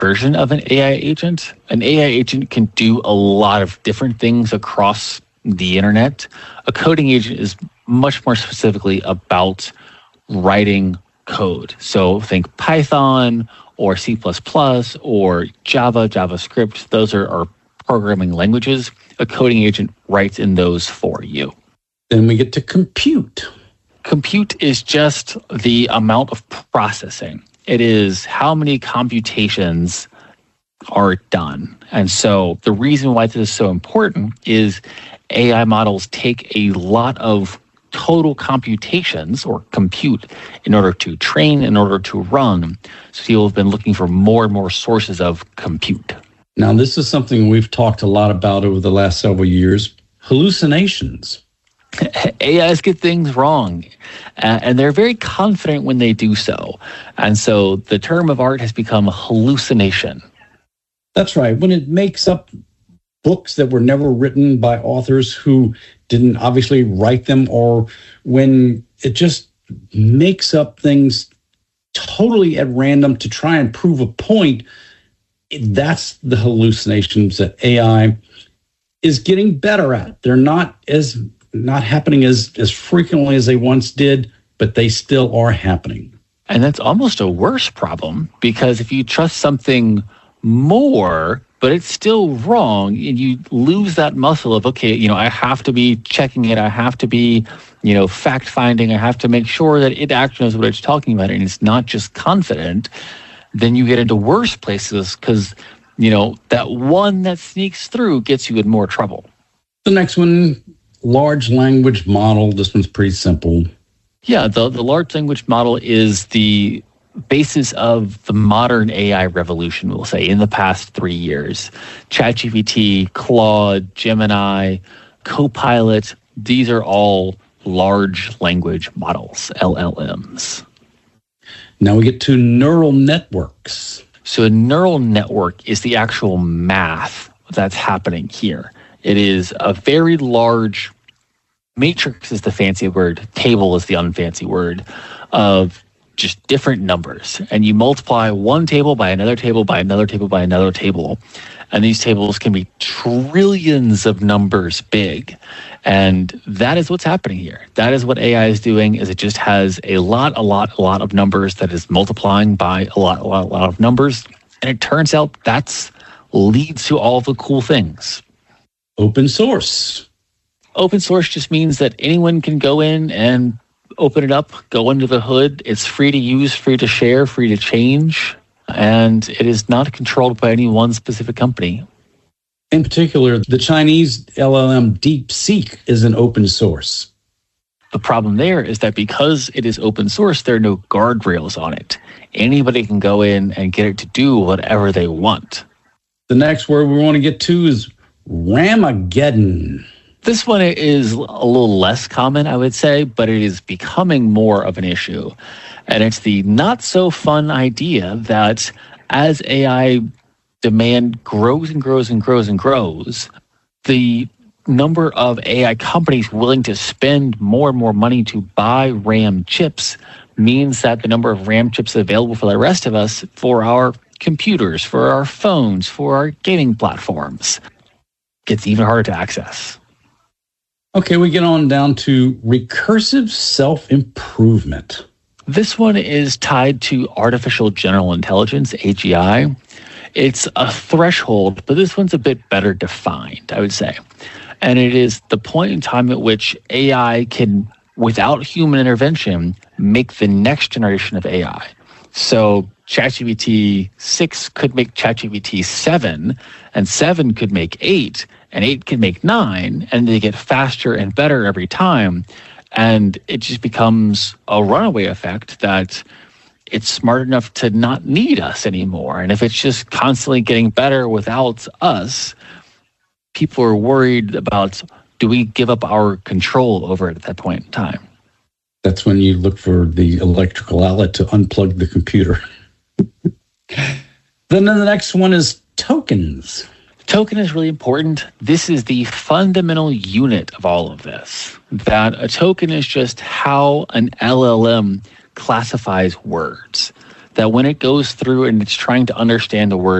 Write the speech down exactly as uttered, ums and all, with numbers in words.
version of an A I agent. An A I agent can do a lot of different things across the internet. A coding agent is much more specifically about writing code. So think Python or C plus plus or Java, JavaScript. Those are, are programming languages. A coding agent writes in those for you. Then we get to compute. Compute is just the amount of processing. It is how many computations are done. And so the reason why this is so important is A I models take a lot of total computations or compute in order to train, in order to run. So people have been looking for more and more sources of compute. Now, this is something we've talked a lot about over the last several years, hallucinations. A Is get things wrong, uh, and they're very confident when they do so. And so the term of art has become hallucination. That's right. When it makes up books that were never written by authors who didn't obviously write them, or when it just makes up things totally at random to try and prove a point, that's the hallucinations that A I is getting better at. They're not as not happening as, as frequently as they once did, but they still are happening. And that's almost a worse problem, because if you trust something more, but it's still wrong, and you lose that muscle of, okay, you know, I have to be checking it, I have to be, you know, fact-finding, I have to make sure that it actually knows what it's talking about, and it's not just confident, then you get into worse places because, you know, that one that sneaks through gets you in more trouble. The next one, large language model. This one's pretty simple. Yeah, the, the large language model is the basis of the modern A I revolution, we'll say, in the past three years. ChatGPT, Claude, Gemini, Copilot, these are all large language models, L L Ms. Now we get to neural networks. So a neural network is the actual math that's happening here. It is a very large, matrix is the fancy word, table is the unfancy word, of just different numbers. And you multiply one table by another table by another table by another table. And these tables can be trillions of numbers big. And that is what's happening here. That is what A I is doing, is it just has a lot, a lot, a lot of numbers that is multiplying by a lot, a lot, a lot of numbers. And it turns out that's leads to all the cool things. Open source. Open source just means that anyone can go in and open it up, go under the hood. It's free to use, free to share, free to change. And it is not controlled by any one specific company. In particular, the Chinese L L M DeepSeek is an open source. The problem there is that because it is open source, there are no guardrails on it. Anybody can go in and get it to do whatever they want. The next word we want to get to is Ramageddon. This one is a little less common, I would say, but it is becoming more of an issue. And it's the not so fun idea that as A I demand grows and grows and grows and grows, the number of A I companies willing to spend more and more money to buy RAM chips means that the number of RAM chips available for the rest of us, for our computers, for our phones, for our gaming platforms, gets even harder to access. Okay, we get on down to recursive self-improvement. This one is tied to artificial general intelligence, A G I. It's a threshold, but this one's a bit better defined, I would say. And it is the point in time at which A I can, without human intervention, make the next generation of A I. So ChatGPT six could make ChatGPT seven, and seven could make eight, and eight can make nine, and they get faster and better every time. And it just becomes a runaway effect that it's smart enough to not need us anymore. And if it's just constantly getting better without us, people are worried about, do we give up our control over it at that point in time? That's when you look for the electrical outlet to unplug the computer. Then the next one is tokens. Token is really important. This is the fundamental unit of all of this. That a token is just how an L L M classifies words. that when it goes through and it's trying to understand the word